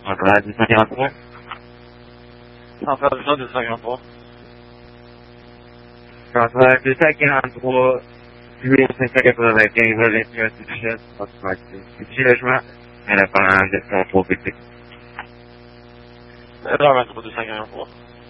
Voilà, 243. Sans faire besoin de 53. Voilà, 243. 8595, Valentin Duchesse, petit logement, à la part de son propriété. Alors, 253.